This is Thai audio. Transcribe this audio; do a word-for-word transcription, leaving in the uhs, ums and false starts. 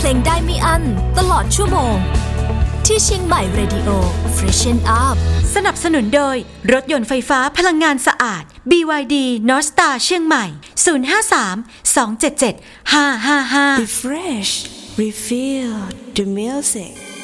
งได้ไม่อั้นตลอดชั่วโมงที่เชียงใหม่ Radio Freshen Up สนับสนุนโดยรถยนต์ไฟฟ้าพลังงานสะอาด บี วาย ดี North Star เชียงใหม่ ศูนย์ ห้า สาม สอง เจ็ด เจ็ด ห้า ห้า ห้า Refresh Refill the music